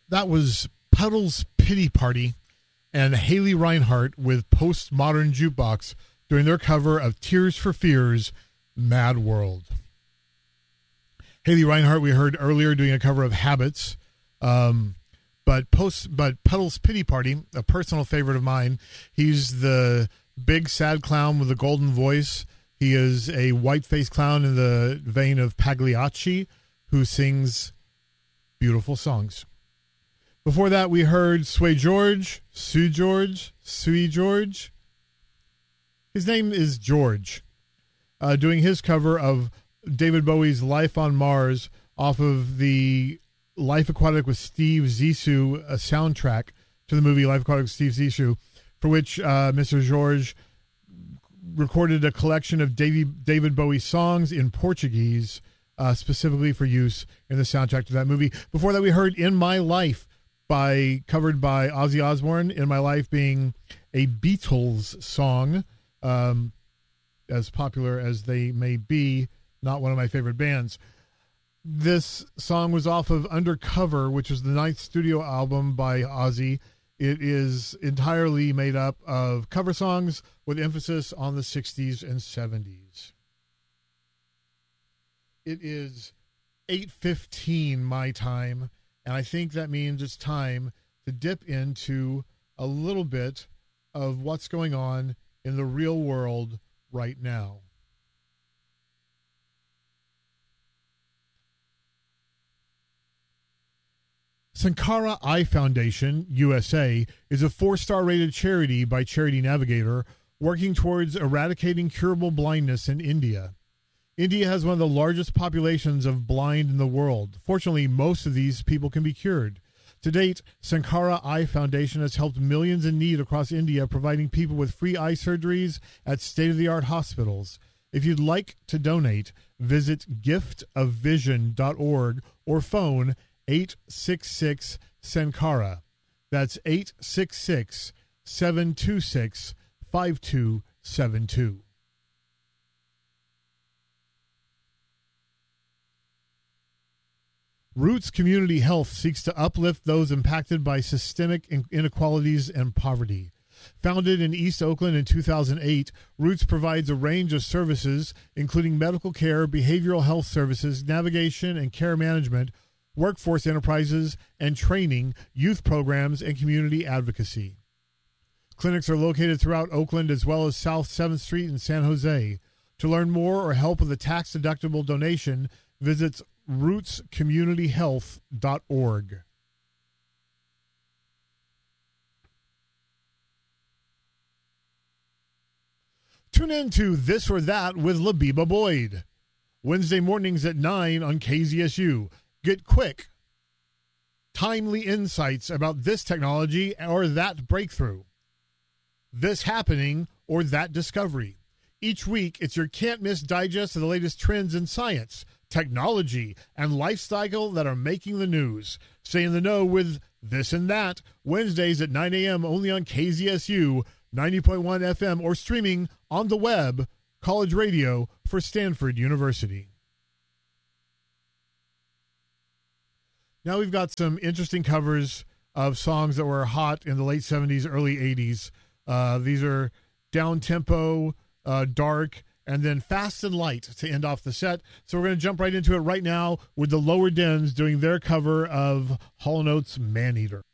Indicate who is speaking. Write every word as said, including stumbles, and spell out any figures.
Speaker 1: That was Puddle's Pity Party and Haley Reinhart with Postmodern Jukebox doing their cover of Tears for Fears, Mad World. Haley Reinhart we heard earlier doing a cover of Habits, um, but post but Puddle's Pity Party, a personal favorite of mine. He's the big sad clown with a golden voice. He is a white-faced clown in the vein of Pagliacci, who sings beautiful songs. Before that, we heard Sway George, Sue George, Sue George. His name is George, uh, doing his cover of David Bowie's Life on Mars off of the Life Aquatic with Steve Zissou a soundtrack to the movie Life Aquatic with Steve Zissou, for which uh, Mister George recorded a collection of David, David Bowie songs in Portuguese, uh, specifically for use in the soundtrack to that movie. Before that, we heard In My Life, by covered by Ozzy Osbourne. In My Life being a Beatles song, um, as popular as they may be, not one of my favorite bands. This song was off of Undercover, which was the ninth studio album by Ozzy. It is entirely made up of cover songs with emphasis on the sixties and seventies. It is eight fifteen my time, and I think that means it's time to dip into a little bit of what's going on in the real world right now. Sankara Eye Foundation, U S A, is a four-star rated charity by Charity Navigator working towards eradicating curable blindness in India. India has one of the largest populations of blind in the world. Fortunately, most of these people can be cured. To date, Sankara Eye Foundation has helped millions in need across India, providing people with free eye surgeries at state-of-the-art hospitals. If you'd like to donate, visit gift of vision dot org or phone eight six six Sankara. That's eight six six, seven two six, five two seven two. Roots Community Health seeks to uplift those impacted by systemic inequalities and poverty. Founded in East Oakland in two thousand eight, Roots provides a range of services, including medical care, behavioral health services, navigation and care management, workforce enterprises and training, youth programs, and community advocacy. Clinics are located throughout Oakland as well as South seventh Street in San Jose. To learn more or help with a tax-deductible donation, visit roots community health dot org. Tune in to This or That with Labiba Boyd. Wednesday mornings at nine on K Z S U. Get quick, timely insights about this technology or that breakthrough, this happening or that discovery. Each week, it's your can't-miss digest of the latest trends in science, technology, and lifestyle that are making the news. Stay in the know with This and That, Wednesdays at nine a.m. only on K Z S U, ninety point one F M, or streaming on the web, college radio for Stanford University. Now we've got some interesting covers of songs that were hot in the late seventies, early eighties. Uh, these are down-tempo, uh, dark, and then fast and light to end off the set. So we're going to jump right into it right now with the Lower Dens doing their cover of Hall and Oates' Man-Eater.